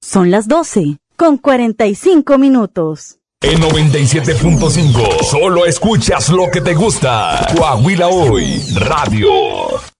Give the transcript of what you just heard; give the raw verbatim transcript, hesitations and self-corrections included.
Son las doce con cuarenta y cinco minutos. En noventa y siete punto cinco, solo escuchas lo que te gusta. Coahuila Hoy Radio.